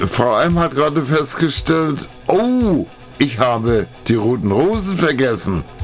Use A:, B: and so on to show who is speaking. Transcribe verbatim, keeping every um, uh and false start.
A: Frau M hat gerade festgestellt, oh, ich habe die roten Rosen vergessen.